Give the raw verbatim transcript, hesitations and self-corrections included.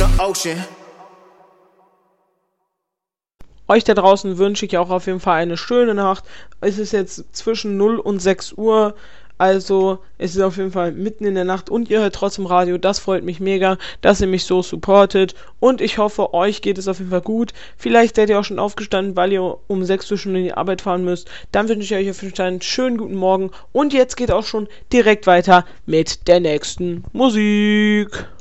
Euch da draußen wünsche ich auch auf jeden Fall eine schöne Nacht. Es ist jetzt zwischen null und sechs Uhr, also es ist auf jeden Fall mitten in der Nacht und ihr hört trotzdem Radio. Das freut mich mega, dass ihr mich so supportet und ich hoffe, euch geht es auf jeden Fall gut. Vielleicht seid ihr auch schon aufgestanden, weil ihr um sechs Uhr schon in die Arbeit fahren müsst. Dann wünsche ich euch auf jeden Fall einen schönen guten Morgen und jetzt geht auch schon direkt weiter mit der nächsten Musik.